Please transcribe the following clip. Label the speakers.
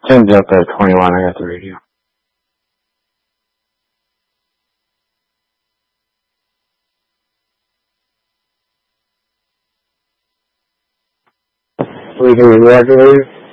Speaker 1: Tim's up at 21. I got the radio. We can congratulate you.